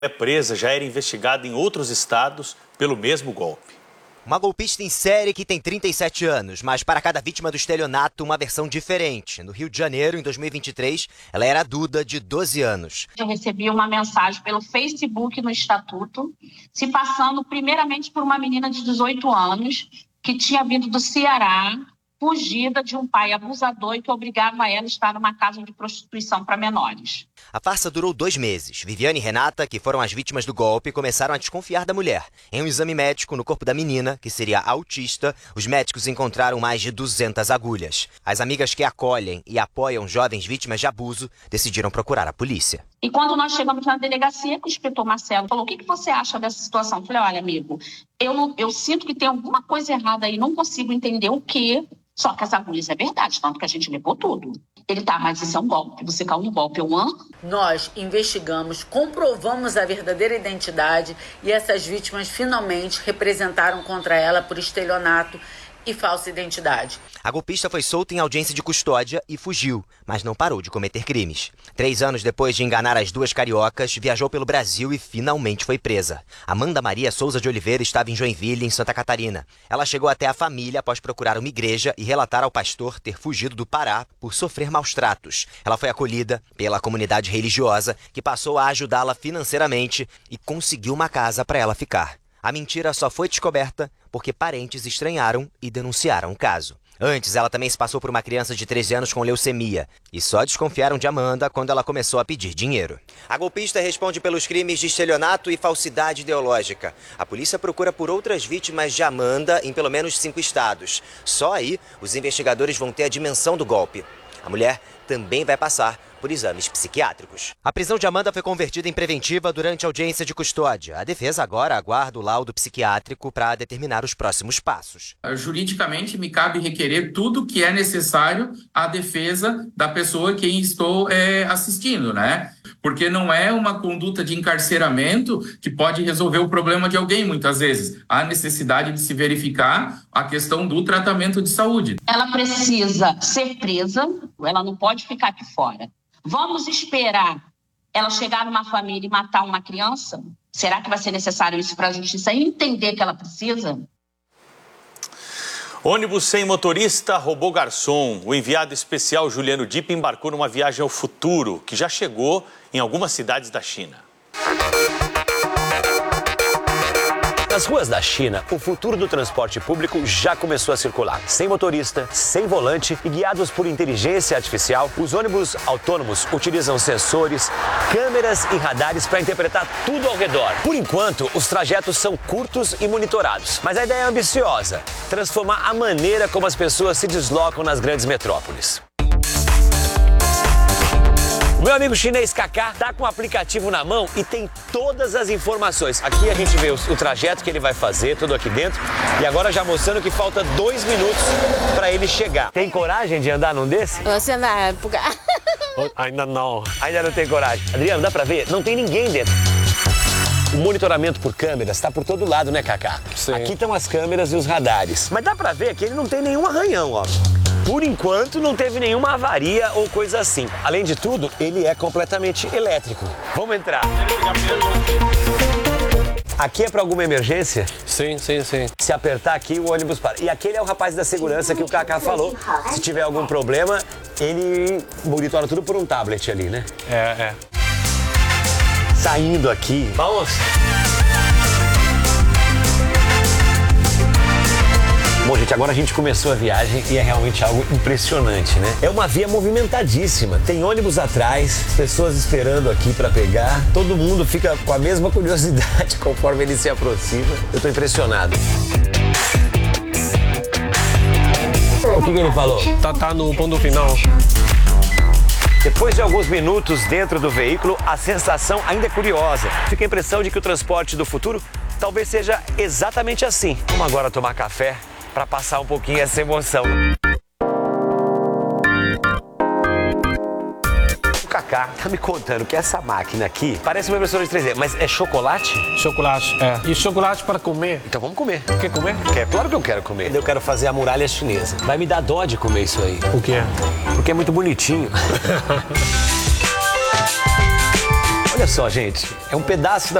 É presa, já era investigada em outros estados pelo mesmo golpe. Uma golpista em série que tem 37 anos, mas para cada vítima do estelionato, uma versão diferente. No Rio de Janeiro, em 2023, ela era a Duda, de 12 anos. Eu recebi uma mensagem pelo Facebook no Estatuto, se passando primeiramente por uma menina de 18 anos, que tinha vindo do Ceará, fugida de um pai abusador e que obrigava ela a estar numa casa de prostituição para menores. A farsa durou 2 meses. Viviane e Renata, que foram as vítimas do golpe, começaram a desconfiar da mulher. Em um exame médico no corpo da menina, que seria autista, os médicos encontraram mais de 200 agulhas. As amigas que acolhem e apoiam jovens vítimas de abuso decidiram procurar a polícia. E quando nós chegamos na delegacia, o inspetor Marcelo falou: o que você acha dessa situação? Eu falei: olha, amigo, eu sinto que tem alguma coisa errada aí, não consigo entender o quê. Só que as agulhas é verdade, tanto que a gente levou tudo. Ele mas isso é um golpe, você caiu no golpe, Nós investigamos, comprovamos a verdadeira identidade e essas vítimas finalmente representaram contra ela por estelionato e falsa identidade. A golpista foi solta em audiência de custódia e fugiu, mas não parou de cometer crimes. 3 anos depois de enganar as duas cariocas, viajou pelo Brasil e finalmente foi presa. Amanda Maria Souza de Oliveira estava em Joinville, em Santa Catarina. Ela chegou até a família após procurar uma igreja e relatar ao pastor ter fugido do Pará por sofrer maus tratos. Ela foi acolhida pela comunidade religiosa, que passou a ajudá-la financeiramente e conseguiu uma casa para ela ficar. A mentira só foi descoberta porque parentes estranharam e denunciaram o caso. Antes, ela também se passou por uma criança de 13 anos com leucemia. E só desconfiaram de Amanda quando ela começou a pedir dinheiro. A golpista responde pelos crimes de estelionato e falsidade ideológica. A polícia procura por outras vítimas de Amanda em pelo menos 5 estados. Só aí, os investigadores vão ter a dimensão do golpe. A mulher também vai passar por exames psiquiátricos. A prisão de Amanda foi convertida em preventiva durante a audiência de custódia. A defesa agora aguarda o laudo psiquiátrico para determinar os próximos passos. Juridicamente, me cabe requerer tudo que é necessário à defesa da pessoa que estou assistindo, né? Porque não é uma conduta de encarceramento que pode resolver o problema de alguém, muitas vezes. Há necessidade de se verificar a questão do tratamento de saúde. Ela precisa ser presa, ela não pode ficar aqui fora. Vamos esperar ela chegar numa família e matar uma criança? Será que vai ser necessário isso para a justiça entender que ela precisa? Ônibus sem motorista roubou garçom. O enviado especial Juliano Dipp embarcou numa viagem ao futuro, que já chegou em algumas cidades da China. Nas ruas da China, o futuro do transporte público já começou a circular. Sem motorista, sem volante e guiados por inteligência artificial, os ônibus autônomos utilizam sensores, câmeras e radares para interpretar tudo ao redor. Por enquanto, os trajetos são curtos e monitorados. Mas a ideia é ambiciosa: transformar a maneira como as pessoas se deslocam nas grandes metrópoles. O meu amigo chinês Kaká tá com o aplicativo na mão e tem todas as informações. Aqui a gente vê o trajeto que ele vai fazer, tudo aqui dentro. E agora já mostrando que falta 2 minutos para ele chegar. Tem coragem de andar num desse? Ainda não. Ainda não tem coragem. Adriano, dá pra ver? Não tem ninguém dentro. O monitoramento por câmeras está por todo lado, né, Kaká? Sim. Aqui estão as câmeras e os radares. Mas dá pra ver que ele não tem nenhum arranhão, ó. Por enquanto, não teve nenhuma avaria ou coisa assim. Além de tudo, ele é completamente elétrico. Vamos entrar. Aqui é para alguma emergência? Sim. Se apertar aqui, o ônibus para. E aquele é o rapaz da segurança que o Kaká falou. Se tiver algum problema, ele monitora tudo por um tablet ali, né? É. Saindo aqui. Vamos! Bom, gente, agora a gente começou a viagem e é realmente algo impressionante, né? É uma via movimentadíssima. Tem ônibus atrás, pessoas esperando aqui para pegar. Todo mundo fica com a mesma curiosidade conforme ele se aproxima. Eu tô impressionado. O que ele falou? Tá no ponto final. Depois de alguns minutos dentro do veículo, a sensação ainda é curiosa. Fica a impressão de que o transporte do futuro talvez seja exatamente assim. Vamos agora tomar café para passar um pouquinho essa emoção. O Kaká tá me contando que essa máquina aqui parece uma impressora de 3D, mas é chocolate? Chocolate, é. E chocolate para comer? Então vamos comer. Quer comer? Claro que eu quero comer. Eu quero fazer a muralha chinesa. Vai me dar dó de comer isso aí. O quê? Porque é muito bonitinho. Olha só, gente, é um pedaço da